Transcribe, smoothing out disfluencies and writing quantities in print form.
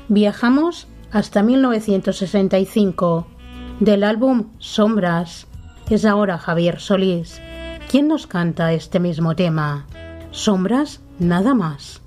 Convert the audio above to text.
Viajamos hasta 1965, del álbum Sombras. Es ahora Javier Solís quien nos canta este mismo tema, Sombras nada más.